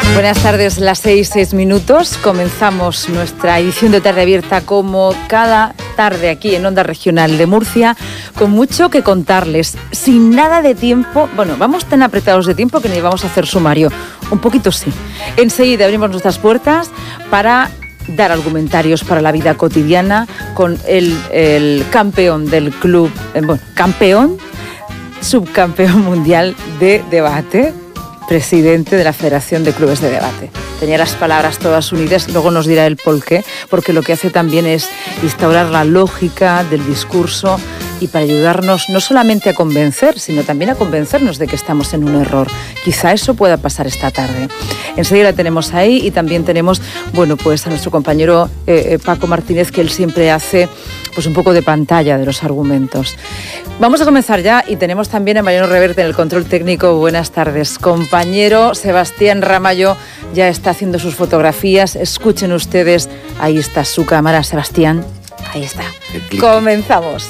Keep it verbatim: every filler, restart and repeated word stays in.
Buenas tardes, las seis, seis minutos. Comenzamos nuestra edición de Tarde Abierta como cada tarde aquí en Onda Regional de Murcia, con mucho que contarles, sin nada de tiempo. Bueno, vamos tan apretados de tiempo que ni vamos a hacer sumario. Un poquito sí. Enseguida abrimos nuestras puertas para dar argumentarios para la vida cotidiana con el, el campeón del club, eh, bueno, campeón, subcampeón mundial de debate, presidente de la Federación de Clubes de Debate. Tenía las palabras todas unidas, luego nos dirá el por qué, porque lo que hace también es instaurar la lógica del discurso y para ayudarnos no solamente a convencer, sino también a convencernos de que estamos en un error. Quizá eso pueda pasar esta tarde. Enseguida la tenemos ahí y también tenemos, bueno, pues a nuestro compañero eh, Paco Martínez, que él siempre hace pues un poco de pantalla de los argumentos. Vamos a comenzar ya y tenemos también a Mariano Reverte en el control técnico. Buenas tardes, compañero Sebastián Ramallo ya está haciendo sus fotografías. Escuchen ustedes, ahí está su cámara, Sebastián, ahí está. Comenzamos.